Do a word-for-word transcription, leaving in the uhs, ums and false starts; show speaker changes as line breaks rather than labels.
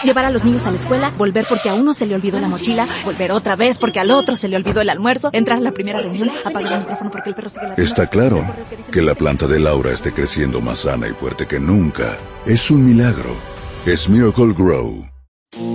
llevar a los niños a la escuela, volver porque a uno se le olvidó la mochila, volver otra vez porque al otro se le olvidó el almuerzo, entrar a la primera reunión, apagar el micrófono porque el perro sigue ladrando.
Está claro que la planta de Laura esté creciendo más sana y fuerte que nunca. Es un milagro. Es Miracle Grow.